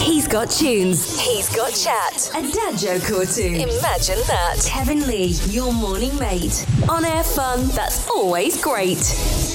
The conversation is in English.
He's got tunes. He's got chat. A dad joke or two. Imagine that. Kevin Lee, your morning mate. On air fun that's always great.